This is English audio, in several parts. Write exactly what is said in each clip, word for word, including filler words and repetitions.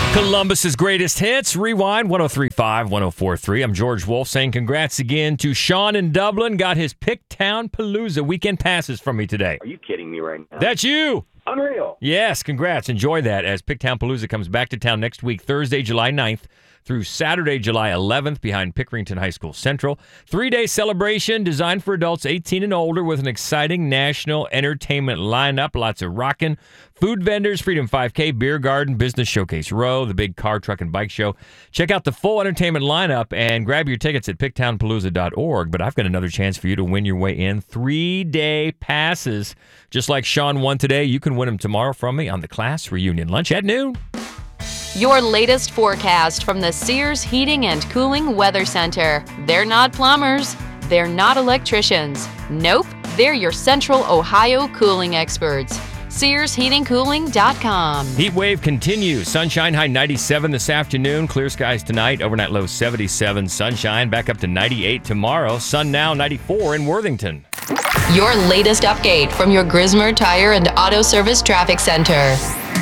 Columbus's greatest hits, Rewind, one oh three point five, one oh four point three. I'm George Wolf saying congrats again to Sean in Dublin. Got his Picktown Palooza weekend passes from me today. Are you kidding me right now? That's you. Unreal. Yes, congrats. Enjoy that as Picktown Palooza comes back to town next week, Thursday, July ninth through Saturday, July eleventh behind Pickerington High School Central. Three-day celebration designed for adults eighteen and older with an exciting national entertainment lineup. Lots of rockin'. Food vendors, Freedom five K, Beer Garden, Business Showcase Row, the big car, truck, and bike show. Check out the full entertainment lineup and grab your tickets at picktown palooza dot org. But I've got another chance for you to win your way in. Three-day passes. Just like Sean won today, you can win them tomorrow from me on the class reunion lunch at noon. Your latest forecast from the Sears Heating and Cooling Weather Center. They're not plumbers. They're not electricians. Nope, they're your Central Ohio cooling experts. Sears Heating Cooling dot com. Heat wave continues. Sunshine high ninety-seven this afternoon. Clear skies tonight. Overnight low seventy-seven. Sunshine back up to ninety-eight tomorrow. Sun now ninety-four in Worthington. Your latest update from your Grismer Tire and Auto Service Traffic Center.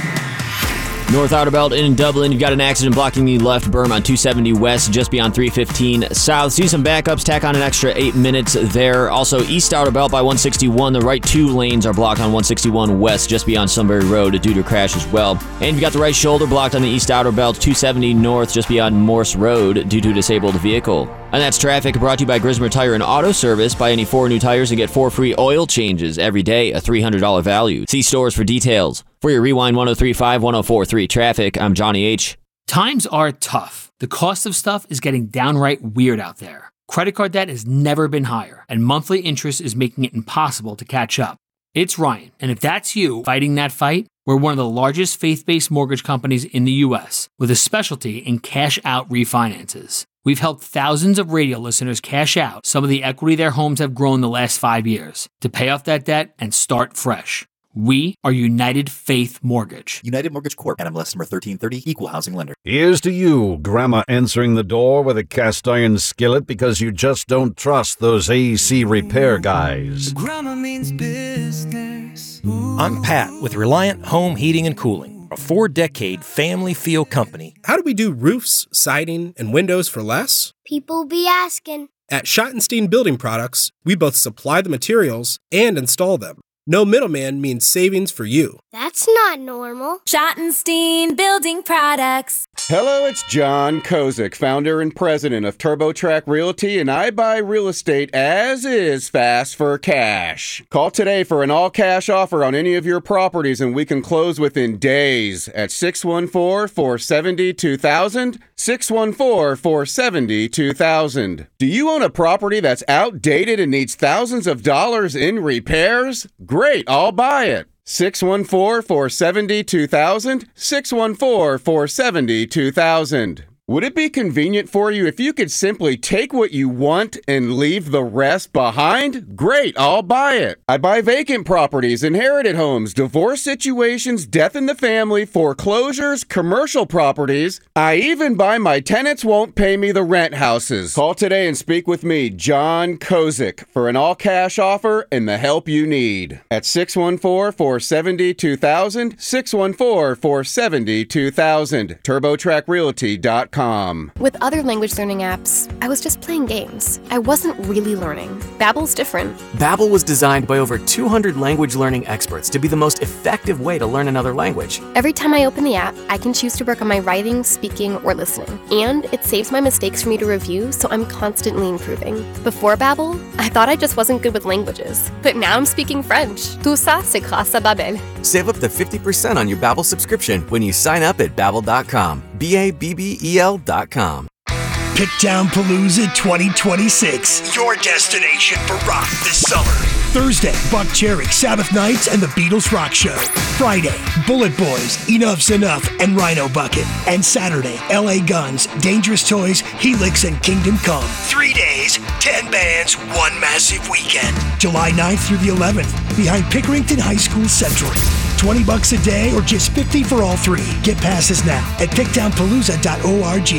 North Outer Belt in Dublin, you've got an accident blocking the left berm on two seventy west, just beyond three fifteen south. See some backups, tack on an extra eight minutes there. Also, East Outer Belt by one sixty-one, the right two lanes are blocked on one sixty-one west, just beyond Sunbury Road due to a crash as well. And you've got the right shoulder blocked on the East Outer Belt, two seventy north, just beyond Morse Road due to a disabled vehicle. And that's traffic brought to you by Grismer Tire and Auto Service. Buy any four new tires and get four free oil changes every day, a three hundred dollars value. See stores for details. For your Rewind one oh three point five, one oh four point three traffic, I'm Johnny H. Times are tough. The cost of stuff is getting downright weird out there. Credit card debt has never been higher, and monthly interest is making it impossible to catch up. It's Ryan, and if that's you fighting that fight, we're one of the largest faith-based mortgage companies in the U S with a specialty in cash-out refinances. We've helped thousands of radio listeners cash out some of the equity their homes have grown the last five years to pay off that debt and start fresh. We are United Faith Mortgage. United Mortgage Corp. N M L S number thirteen thirty, Equal Housing Lender. Here's to you, Grandma answering the door with a cast iron skillet because you just don't trust those A C repair guys. Grandma means business. I'm Pat with Reliant Home Heating and Cooling, a four-decade family feel company. How do we do roofs, siding, and windows for less? People be asking. At Schottenstein Building Products, we both supply the materials and install them. No middleman means savings for you. That's not normal. Schottenstein Building Products. Hello, it's John Kozik, founder and president of TurboTrack Realty, and I buy real estate as is fast for cash. Call today for an all-cash offer on any of your properties, and we can close within days at six one four, four seven zero, two thousand, six one four, four seven zero, two thousand. Do you own a property that's outdated and needs thousands of dollars in repairs? Great, I'll buy it. six one four, four seven zero, two thousand, six one four, four seven zero, two thousand. Would it be convenient for you if you could simply take what you want and leave the rest behind? Great, I'll buy it. I buy vacant properties, inherited homes, divorce situations, death in the family, foreclosures, commercial properties. I even buy my tenants won't pay me the rent houses. Call today and speak with me, John Kozik, for an all-cash offer and the help you need. At six one four, four seven zero, two thousand, six one four, four seven zero, two thousand, turbo track realty dot com. With other language learning apps, I was just playing games. I wasn't really learning. Babbel's different. Babbel was designed by over two hundred language learning experts to be the most effective way to learn another language. Every time I open the app, I can choose to work on my writing, speaking, or listening. And it saves my mistakes for me to review, so I'm constantly improving. Before Babbel, I thought I just wasn't good with languages. But now I'm speaking French. Tout ça, c'est grâce à Babbel. Save up to fifty percent on your Babbel subscription when you sign up at babbel dot com. B A B B E L dot com. Picktown Palooza twenty twenty-six, your destination for rock this summer. Thursday, Buckcherry, Sabbath Nights, and the Beatles Rock Show. Friday, Bullet Boys, Enough's Enough, and Rhino Bucket. And Saturday, L A Guns, Dangerous Toys, Helix, and Kingdom Come. Three days, ten bands, one massive weekend. July ninth through the eleventh, behind Pickerington High School Central. twenty bucks a day or just fifty for all three. Get passes now at picktown palooza dot org.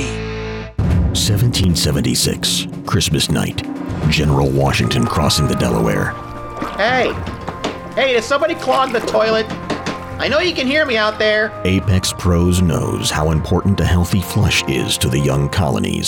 seventeen seventy-six, Christmas night. General Washington crossing the Delaware. Hey! Hey, did somebody clog the toilet? I know you can hear me out there. Apex Pros knows how important a healthy flush is to the young colonies.